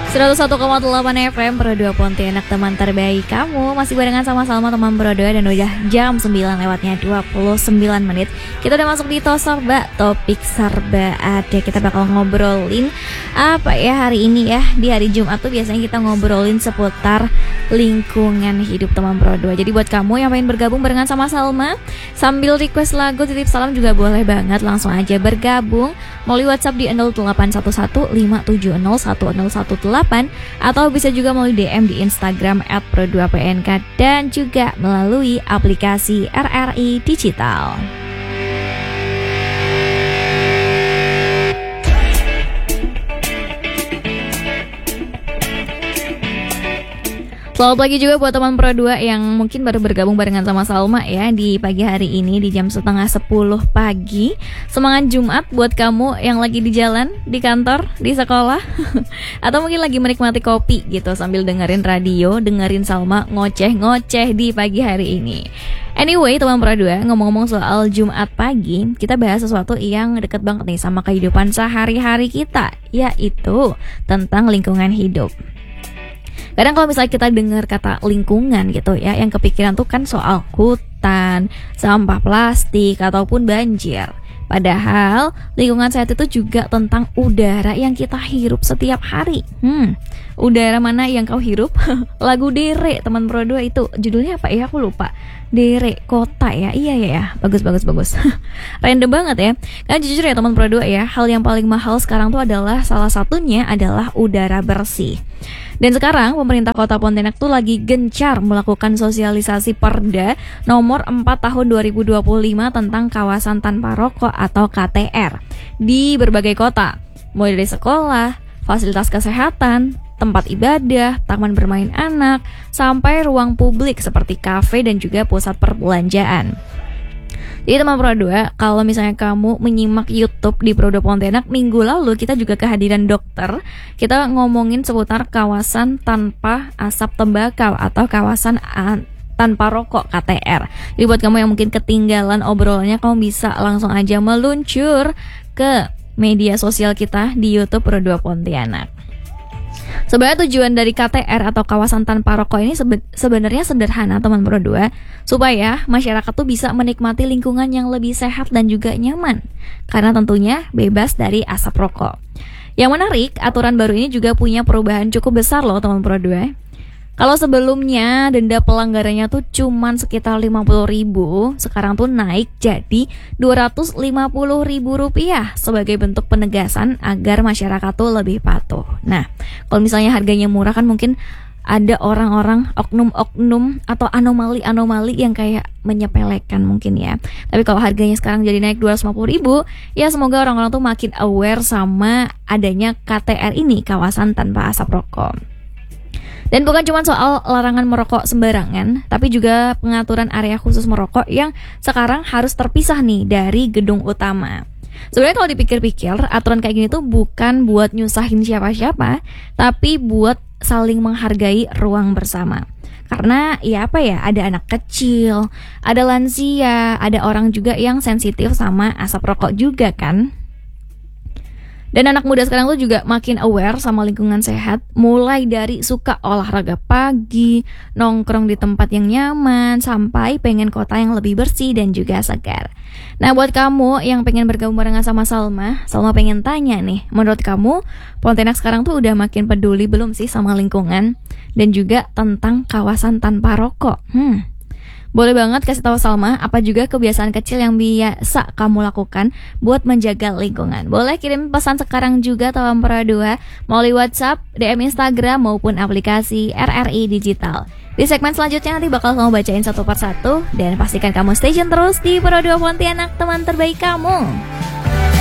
101,8 FM Pro 2 Pontianak, teman terbaik kamu. Masih barengan sama Salma, teman Pro 2. Dan udah jam 9 lewatnya 29 menit. Kita udah masuk di Serba, topik serba ada. Kita bakal ngobrolin apa ya hari ini ya. Di hari Jumat tuh biasanya kita ngobrolin seputar lingkungan hidup, teman Pro 2. Jadi buat kamu yang pengen bergabung barengan sama Salma, sambil request lagu, titip salam juga boleh banget. Langsung aja bergabung melalui WhatsApp di 0811 570 1018, atau bisa juga melalui DM di Instagram @pro2pnk dan juga melalui aplikasi RRI Digital. Selamat pagi juga buat teman Pro 2 yang mungkin baru bergabung barengan sama Salma ya di pagi hari ini di jam 9:30 pagi. Semangat Jumat buat kamu yang lagi di jalan, di kantor, di sekolah atau mungkin lagi menikmati kopi gitu sambil dengerin radio, dengerin Salma ngoceh-ngoceh di pagi hari ini. Anyway, teman Pro 2, ngomong-ngomong soal Jumat pagi, kita bahas sesuatu yang deket banget nih sama kehidupan sehari-hari kita, yaitu tentang lingkungan hidup. Kadang kalau misalnya kita dengar kata lingkungan gitu ya, yang kepikiran tuh kan soal hutan, sampah plastik, ataupun banjir. Padahal lingkungan sehat itu juga tentang udara yang kita hirup setiap hari. Udara mana yang kau hirup? Lagu Dere, teman Pro 2 itu judulnya apa ya? Aku lupa. Dere Kota ya. Iya ya. Bagus. Random banget ya. Karena jujur ya teman Pro 2 ya, hal yang paling mahal sekarang tuh adalah salah satunya adalah udara bersih. Dan sekarang pemerintah Kota Pontianak tuh lagi gencar melakukan sosialisasi Perda nomor 4 tahun 2025 tentang kawasan tanpa rokok atau KTR di berbagai kota, mulai dari sekolah, fasilitas kesehatan, tempat ibadah, taman bermain anak, sampai ruang publik seperti kafe dan juga pusat perbelanjaan. Jadi teman Pro 2, kalau misalnya kamu menyimak YouTube di Pro 2 Pontianak, minggu lalu kita juga kehadiran dokter. Kita ngomongin seputar kawasan tanpa asap tembakau atau kawasan tanpa rokok KTR. Jadi buat kamu yang mungkin ketinggalan obrolannya, kamu bisa langsung aja meluncur ke media sosial kita di YouTube Pro 2 Pontianak. Sebenarnya tujuan dari KTR atau kawasan tanpa rokok ini sebenarnya sederhana teman Pro 2, supaya masyarakat tuh bisa menikmati lingkungan yang lebih sehat dan juga nyaman, karena tentunya bebas dari asap rokok. Yang menarik, aturan baru ini juga punya perubahan cukup besar loh teman Pro 2. Kalau sebelumnya denda pelanggarannya tuh cuman sekitar 50.000, sekarang tuh naik jadi 250.000 rupiah sebagai bentuk penegasan agar masyarakat tuh lebih patuh. Nah, kalau misalnya harganya murah kan mungkin ada orang-orang oknum-oknum atau anomali-anomali yang kayak menyepelekan mungkin ya. Tapi kalau harganya sekarang jadi naik 250.000, ya semoga orang-orang tuh makin aware sama adanya KTR ini, kawasan tanpa asap rokok. Dan bukan cuma soal larangan merokok sembarangan, tapi juga pengaturan area khusus merokok yang sekarang harus terpisah nih dari gedung utama. Sebenarnya kalau dipikir-pikir, aturan kayak gini tuh bukan buat nyusahin siapa-siapa, tapi buat saling menghargai ruang bersama. Karena ada anak kecil, ada lansia, ada orang juga yang sensitif sama asap rokok juga kan. Dan anak muda sekarang tuh juga makin aware sama lingkungan sehat, mulai dari suka olahraga pagi, nongkrong di tempat yang nyaman, sampai pengen kota yang lebih bersih dan juga segar. Nah, buat kamu yang pengen bergabung barengan sama Salma pengen tanya nih, menurut kamu Pontianak sekarang tuh udah makin peduli belum sih sama lingkungan dan juga tentang kawasan tanpa rokok? Boleh banget kasih tahu Salma apa juga kebiasaan kecil yang biasa kamu lakukan buat menjaga lingkungan. Boleh kirim pesan sekarang juga teman Pro 2 melalui WhatsApp, DM Instagram maupun aplikasi RRI Digital. Di segmen selanjutnya nanti bakal kamu bacain satu persatu, dan pastikan kamu stay tune terus di Pro 2 Pontianak, teman terbaik kamu.